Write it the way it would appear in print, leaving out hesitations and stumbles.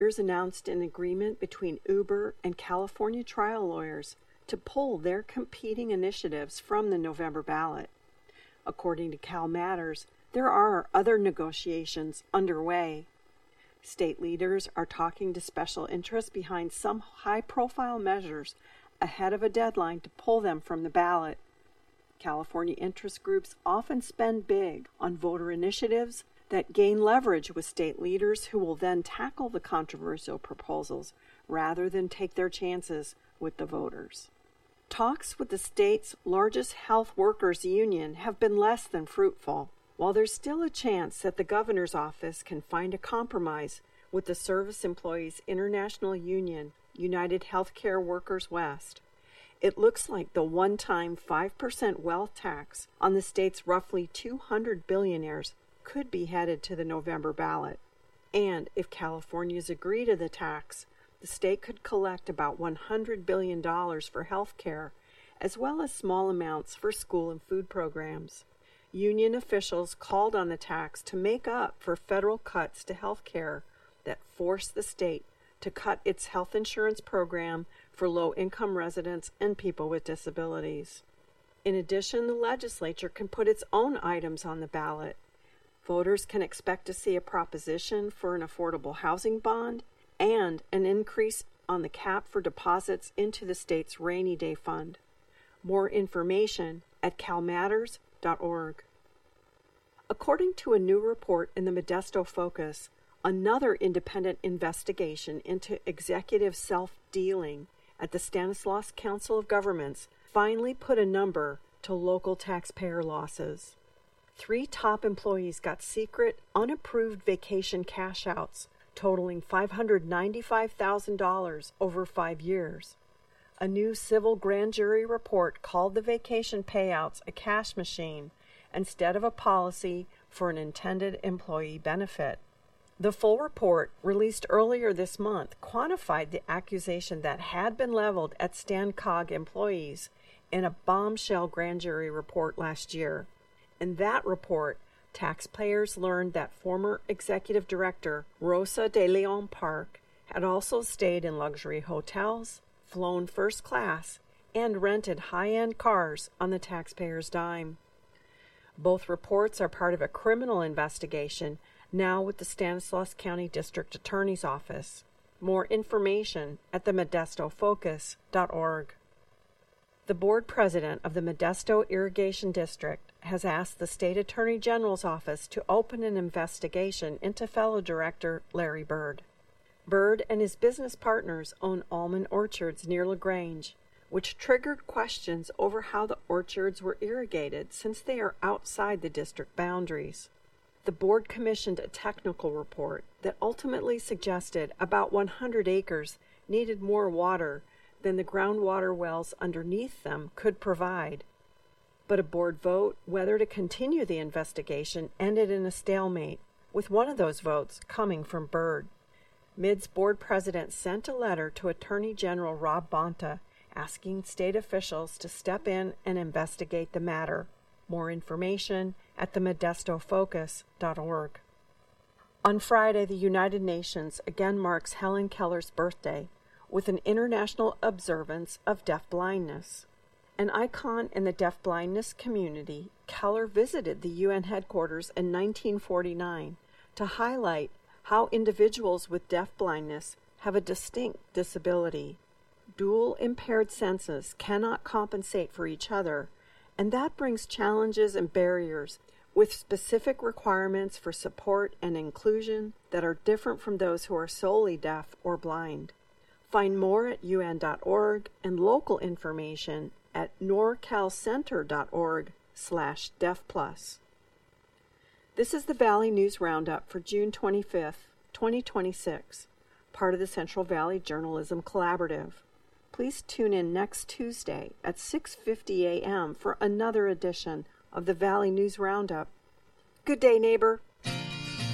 announced an agreement between Uber and California trial lawyers to pull their competing initiatives from the November ballot. According to CalMatters, there are other negotiations underway. State leaders are talking to special interests behind some high-profile measures ahead of a deadline to pull them from the ballot. California interest groups often spend big on voter initiatives that gain leverage with state leaders who will then tackle the controversial proposals rather than take their chances with the voters. Talks with the state's largest health workers union have been less than fruitful. While there's still a chance that the governor's office can find a compromise with the Service Employees International Union, United Healthcare Workers West, it looks like the one-time 5% wealth tax on the state's roughly 200 billionaires could be headed to the November ballot. And if Californians agree to the tax, the state could collect about $100 billion for health care, as well as small amounts for school and food programs. Union officials called on the tax to make up for federal cuts to health care that forced the state to cut its health insurance program for low-income residents and people with disabilities. In addition, the legislature can put its own items on the ballot. Voters can expect to see a proposition for an affordable housing bond and an increase on the cap for deposits into the state's rainy day fund. More information at calmatters.org. According to a new report in the Modesto Focus, another independent investigation into executive self-dealing at the Stanislaus Council of Governments finally put a number to local taxpayer losses. 3 top employees got secret, unapproved vacation cash-outs totaling $595,000 over 5 years. A new civil grand jury report called the vacation payouts a cash machine instead of a policy for an intended employee benefit. The full report, released earlier this month, quantified the accusation that had been leveled at StanCog employees in a bombshell grand jury report last year. In that report, taxpayers learned that former executive director Rosa de Leon Park had also stayed in luxury hotels, flown first class, and rented high-end cars on the taxpayer's dime. Both reports are part of a criminal investigation now with the Stanislaus County District Attorney's Office. More information at themodestofocus.org. The board president of the Modesto Irrigation District has asked the State Attorney General's office to open an investigation into fellow director Larry Bird. Bird and his business partners own almond orchards near LaGrange, which triggered questions over how the orchards were irrigated since they are outside the district boundaries. The board commissioned a technical report that ultimately suggested about 100 acres needed more water than the groundwater wells underneath them could provide. But a board vote whether to continue the investigation ended in a stalemate, with one of those votes coming from Bird. MID's board president sent a letter to Attorney General Rob Bonta asking state officials to step in and investigate the matter. More information at themodestofocus.org. On Friday, the United Nations again marks Helen Keller's birthday with an international observance of deafblindness. An icon in the deafblindness community, Keller visited the UN headquarters in 1949 to highlight how individuals with deafblindness have a distinct disability. Dual impaired senses cannot compensate for each other, and that brings challenges and barriers with specific requirements for support and inclusion that are different from those who are solely deaf or blind. Find more at un.org and local information at norcalcenter.org/deafplus. This is the Valley News Roundup for June 25th, 2026, part of the Central Valley Journalism Collaborative. Please tune in next Tuesday at 6:50 a.m. for another edition of the Valley News Roundup. Good day, neighbor.